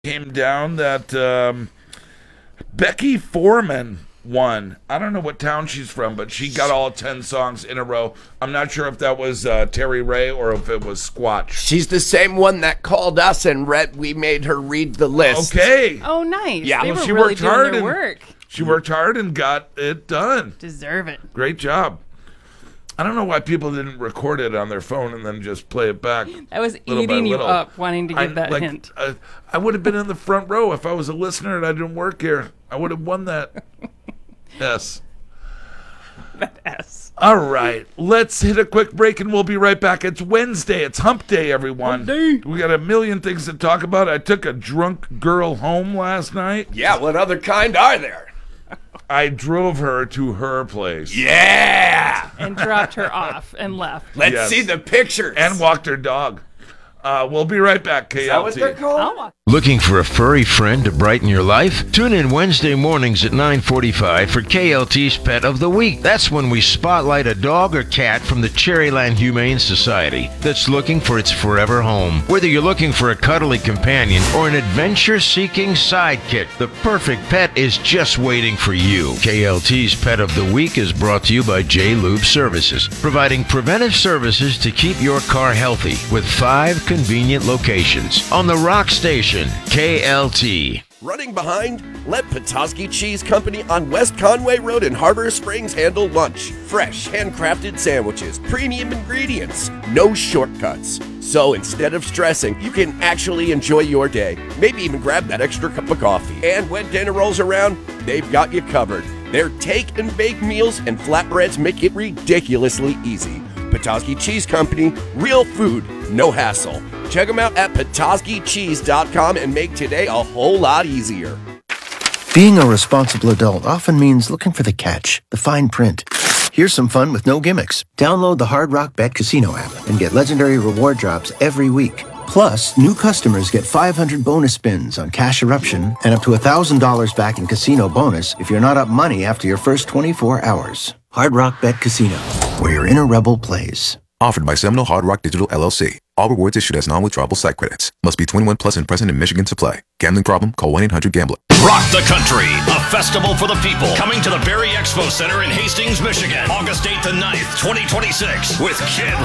came down that Becky Foreman won. I don't know what town she's from, but she got all 10 songs in a row. I'm not sure if that was Terry Ray or if it was Squatch. She's the same one that called us and we made her read the list. Okay. Oh, nice. Yeah. They Well, were she really worked doing hard their and- work. She worked hard and got it done. Deserve it. Great job. I don't know why people didn't record it on their phone and then just play it back. I was little by eating you little. up, wanting to give that hint. I would have been in the front row if I was a listener and I didn't work here. I would have won that. Yes. That S. All right. Let's hit a quick break and we'll be right back. It's Wednesday. It's hump day, everyone. Hump day. We got a million things to talk about. I took a drunk girl home last night. Yeah, what other kind are there? I drove her to her place. Yeah! And dropped her off and left. Let's Yes. see the pictures. And walked her dog. We'll be right back, KLT. Is that what they're called? Looking for a furry friend to brighten your life? Tune in Wednesday mornings at 9:45 for KLT's Pet of the Week. That's when we spotlight a dog or cat from the Cherryland Humane Society that's looking for its forever home. Whether you're looking for a cuddly companion or an adventure-seeking sidekick, the perfect pet is just waiting for you. KLT's Pet of the Week is brought to you by J Lube Services, providing preventive services to keep your car healthy with 5 convenient locations on the Rock Station, KLT. Running behind? Let Petoskey Cheese Company on West Conway Road in Harbor Springs handle lunch. Fresh, handcrafted sandwiches, premium ingredients, no shortcuts. So instead of stressing, you can actually enjoy your day. Maybe even grab that extra cup of coffee. And when dinner rolls around, they've got you covered. Their take and bake meals and flatbreads make it ridiculously easy. Petoskey Cheese Company, real food, no hassle. Check them out at petoskeycheese.com and make today a whole lot easier. Being a responsible adult often means looking for the catch, the fine print. Here's some fun with no gimmicks. Download the Hard Rock Bet Casino app and get legendary reward drops every week. Plus, new customers get 500 bonus spins on Cash Eruption and up to $1,000 back in casino bonus if you're not up money after your first 24 hours. Hard Rock Bet Casino, where your inner rebel plays. Offered by Seminole Hard Rock Digital LLC. All rewards issued as non-withdrawable site credits. Must be 21 plus and present in Michigan to play. Gambling problem? Call 1-800-GAMBLER. Rock the Country, a festival for the people. Coming to the Berry Expo Center in Hastings, Michigan, August 8th and 9th, 2026, with Kid